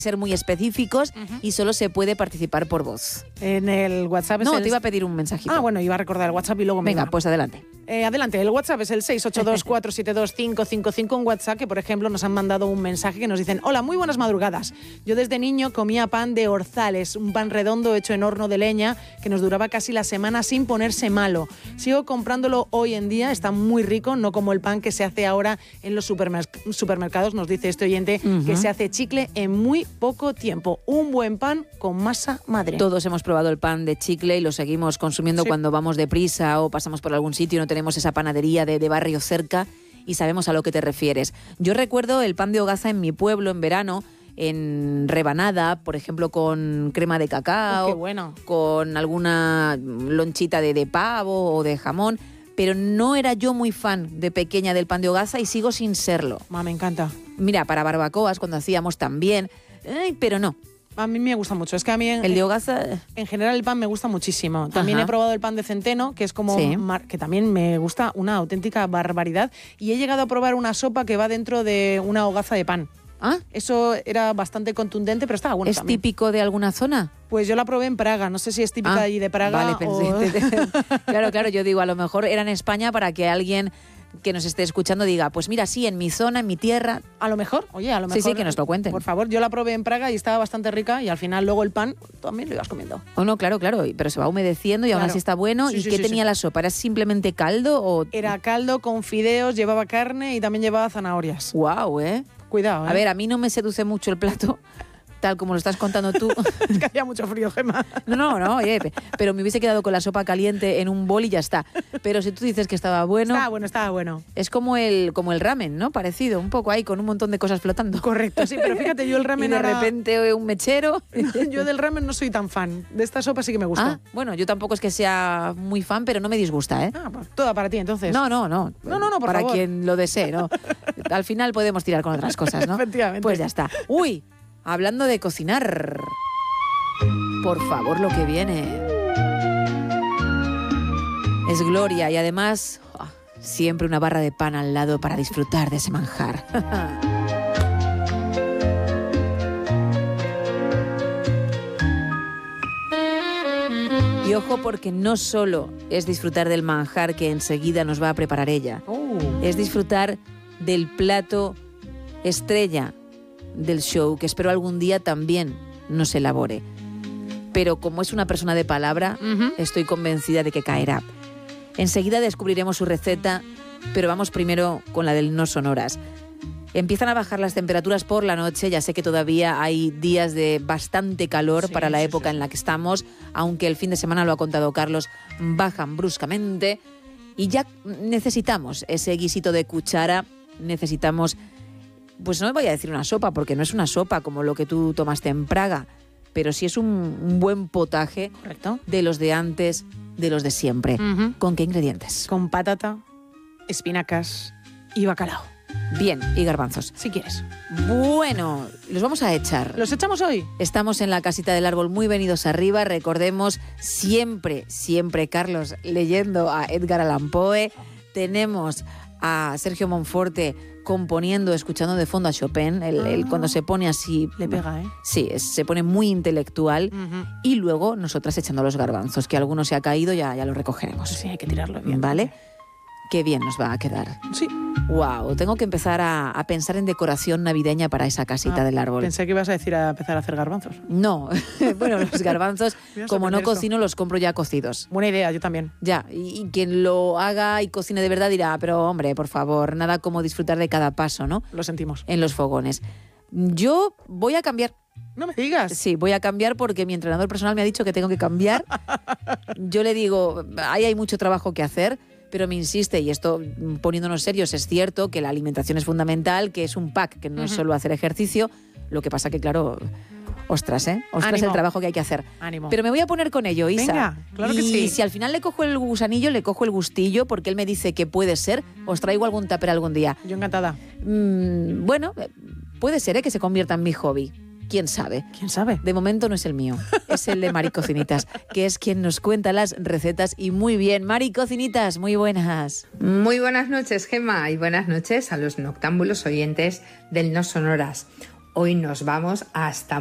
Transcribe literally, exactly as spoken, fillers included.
ser muy específicos Uh-huh. y solo se puede participar por voz. En el WhatsApp es No, el... te iba a pedir un mensajito. Ah, bueno, iba a recordar el WhatsApp y luego me Venga, iba. pues adelante. Eh, adelante, el WhatsApp es el seis ocho dos, cuatro siete dos, cinco cinco cinco. Un WhatsApp que, por ejemplo, nos han mandado un mensaje que nos dicen: hola, muy buenas madrugadas. Yo desde niño comía pan de Orzales, un pan redondo hecho en horno de leña que nos duraba casi la semana sin ponerse malo. Sigo comprándolo hoy en día, está muy rico, no como el pan que se hace ahora en los supermer- supermercados, nos dice este oyente, Uh-huh. que se hace chicle en muy poco tiempo. Un buen pan con masa madre. Todos hemos probado el pan de chicle y lo seguimos consumiendo Sí. cuando vamos deprisa o pasamos por algún sitio y no tenemos esa panadería de, de barrio cerca y sabemos a lo que te refieres. Yo recuerdo el pan de hogaza en mi pueblo en verano, en rebanada, por ejemplo, con crema de cacao, Oh, qué bueno. con alguna lonchita de, de pavo o de jamón, pero no era yo muy fan de pequeña del pan de hogaza y sigo sin serlo. Ma, me encanta. Mira, para barbacoas cuando hacíamos también, eh, pero no. A mí me gusta mucho. Es que a mí en, El de hogaza... en general el pan me gusta muchísimo. También Ajá. he probado el pan de centeno, que es como Sí. mar- que también me gusta una auténtica barbaridad. Y he llegado a probar una sopa que va dentro de una hogaza de pan. ¿Ah? Eso era bastante contundente, pero estaba bueno ¿Es también. típico de alguna zona? Pues yo la probé en Praga. No sé si es típica Ah, de allí de Praga Vale, pensé. o... Claro, claro, yo digo, a lo mejor era en España para que alguien que nos esté escuchando diga, pues mira, sí, en mi zona, en mi tierra. A lo mejor, oye, a lo Sí, mejor... sí, que nos lo cuenten. Por favor, yo la probé en Praga y estaba bastante rica y al final luego el pan también lo ibas comiendo. O no, claro, claro, pero se va humedeciendo y aún Claro. así está bueno. Sí, ¿Y sí, qué sí, tenía sí. la sopa? ¿Era simplemente caldo o...? Era caldo con fideos, llevaba carne y también llevaba zanahorias. Guau, ¿eh? Cuidado, ¿eh? A ver, a mí no me seduce mucho el plato, tal como lo estás contando tú. Es que hacía mucho frío, Gemma. No, no, no, oye, pe- pero me hubiese quedado con la sopa caliente en un bol y ya está. Pero si tú dices que estaba bueno, Estaba bueno, estaba bueno. es como el, como el ramen, ¿no? Parecido, un poco ahí, con un montón de cosas flotando. Correcto, sí, pero fíjate, yo el Y ramen de ahora- repente un mechero. Yo del ramen no soy tan fan. De esta sopa sí que me gusta. Ah, bueno, yo tampoco es que sea muy fan, pero no me disgusta, ¿eh? Ah, pues toda para ti, entonces. No, no, no. No, no, no, por Para favor. quien lo desee, ¿no? Al final podemos tirar con otras cosas, ¿no? Efectivamente. Pues ya está. Uy, hablando de cocinar. Por favor, lo que viene. Es gloria y además oh, siempre una barra de pan al lado para disfrutar de ese manjar. Y ojo, porque no solo es disfrutar del manjar que enseguida nos va a preparar ella, Oh. es disfrutar del plato estrella del show, que espero algún día también nos elabore. Pero como es una persona de palabra, Ujú. estoy convencida de que caerá. Enseguida descubriremos su receta, pero vamos primero con la del no sonoras. Empiezan a bajar las temperaturas por la noche, ya sé que todavía hay días de bastante calor Sí, para la sí, época sí. en la que estamos, aunque el fin de semana, lo ha contado Carlos, bajan bruscamente y ya necesitamos ese guisito de cuchara, necesitamos, pues no voy a decir una sopa, porque no es una sopa como lo que tú tomaste en Praga, pero sí es un, un buen potaje Correcto. de los de antes, de los de siempre. Ujú. ¿Con qué ingredientes? Con patata, espinacas y bacalao. Bien, y garbanzos. Si quieres. Bueno, los vamos a echar. ¿Los echamos hoy? Estamos en la casita del árbol, muy venidos arriba. Recordemos siempre, siempre, Carlos, leyendo a Edgar Allan Poe. Tenemos a Sergio Monforte componiendo, escuchando de fondo a Chopin. Él, él cuando se pone así... Le pega, ¿eh? Sí, es- se pone muy intelectual. Ujú. Y luego nosotras echando los garbanzos, que alguno se ha caído, ya, ya lo recogeremos. Sí, hay que tirarlo bien. ¿Vale? Qué bien nos va a quedar. Sí. Wow, tengo que empezar a, a pensar en decoración navideña para esa casita Ah, del árbol. Pensé que ibas a decir a empezar a hacer garbanzos. No, bueno, los garbanzos, Me vas a como no aprender esto. cocino, los compro ya cocidos. Buena idea, yo también. Ya, y, y quien lo haga y cocine de verdad dirá, pero hombre, por favor, nada como disfrutar de cada paso, ¿no? Lo sentimos. En los fogones. Yo voy a cambiar. No me digas. Sí, voy a cambiar porque mi entrenador personal me ha dicho que tengo que cambiar. Yo le digo, ahí hay mucho trabajo que hacer, pero me insiste, y esto poniéndonos serios, es cierto que la alimentación es fundamental, que es un pack, que no es Ujú. solo hacer ejercicio. Lo que pasa que, claro, ostras, ¿eh? Ostras Ánimo. el trabajo que hay que hacer. Ánimo. Pero me voy a poner con ello, Isa. Venga, claro que y sí. si al final le cojo el gusanillo, le cojo el gustillo, porque él me dice que puede ser, os traigo algún tupper algún día. Yo encantada. Mm, bueno, puede ser, ¿eh?, que se convierta en mi hobby. ¿Quién sabe? ¿Quién sabe? De momento no es el mío, es el de Mari Cocinitas, que es quien nos cuenta las recetas y muy bien. Mari Cocinitas, muy buenas. Muy buenas noches, Gemma, y buenas noches a los noctámbulos oyentes del No Sonoras. Hoy nos vamos hasta